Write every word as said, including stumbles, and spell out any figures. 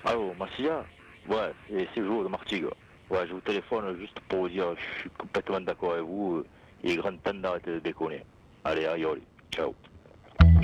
Allô, Massia? Ouais, et c'est Joe de Martigues. Ouais, je vous téléphone juste pour vous dire, je suis complètement d'accord avec vous. Il est grand temps d'arrêter de déconner. Allez, aïe, ciao.